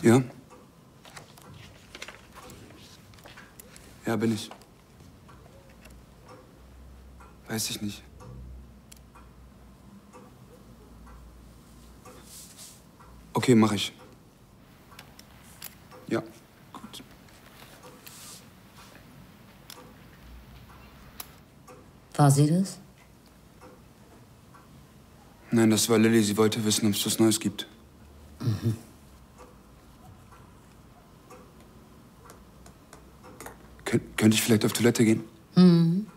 Ja? Ja, bin ich. Weiß ich nicht. Okay, mach ich. Ja, gut. War sie das? Nein, das war Lilly. Sie wollte wissen, ob es was Neues gibt. Mhm. Könnte ich vielleicht auf Toilette gehen? Mhm.